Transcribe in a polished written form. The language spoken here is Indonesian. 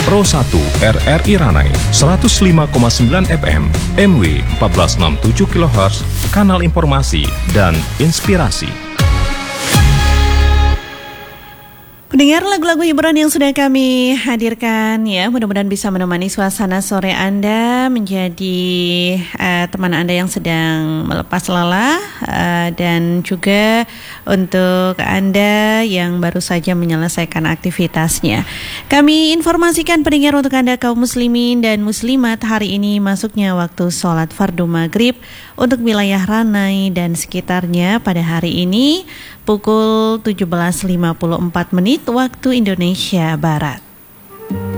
Pro 1 RRI Ranai 105,9 FM, MW 1467 kHz, kanal informasi dan inspirasi. Pendengar, lagu-lagu hiburan yang sudah kami hadirkan ya, mudah-mudahan bisa menemani suasana sore Anda, menjadi teman Anda yang sedang melepas lelah, dan juga untuk Anda yang baru saja menyelesaikan aktivitasnya. Kami informasikan pendengar untuk Anda kaum muslimin dan muslimat, hari ini masuknya waktu sholat fardu maghrib untuk wilayah Ranai dan sekitarnya pada hari ini pukul 17.54 waktu Indonesia Barat.